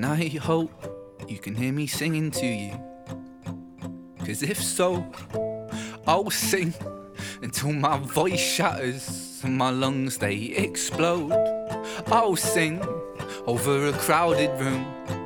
And I hope you can hear me singing to you. 'Cause if so, I'll sing until my voice shatters and my lungs they explode. I'll sing over a crowded room